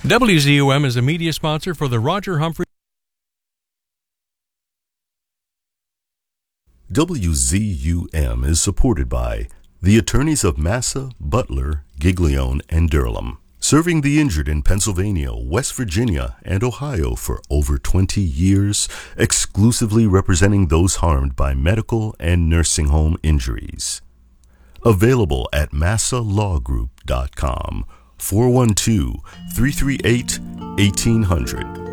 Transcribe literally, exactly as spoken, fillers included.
W Z U M is a media sponsor for the Roger Humphrey. W Z U M is supported by the attorneys of Massa, Butler, Giglione, and Durham, serving the injured in Pennsylvania, West Virginia, and Ohio for over twenty years, exclusively representing those harmed by medical and nursing home injuries. Available at massa law group dot com, four one two, three three eight, one eight hundred.